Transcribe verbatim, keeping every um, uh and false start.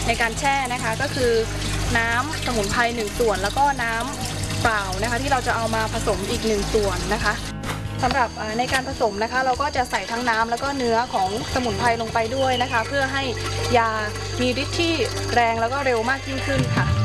ในการแช่นะคะก็คือน้ำสมุนไพรหนึ่งส่วนแล้วก็น้ำเปล่านะคะที่เราจะเอามาผสมอีกหนึ่งส่วนนะคะสำหรับในการผสมนะคะเราก็จะใส่ทั้งน้ำแล้วก็เนื้อของสมุนไพรลงไปด้วยนะคะเพื่อให้ยามีฤทธิ์ที่แรงแล้วก็เร็วมากยิ่งขึ้นค่ะ